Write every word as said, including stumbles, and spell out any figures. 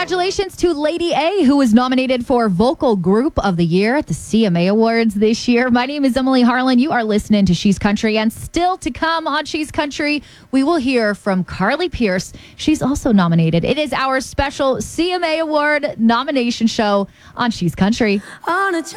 Congratulations to Lady A, who was nominated for Vocal Group of the Year at the C M A Awards this year. My name is Emily Harlan. You are listening to She's Country, and still to come on She's Country, we will hear from Carly Pearce. She's also nominated. It is our special C M A Award nomination show on She's Country. On a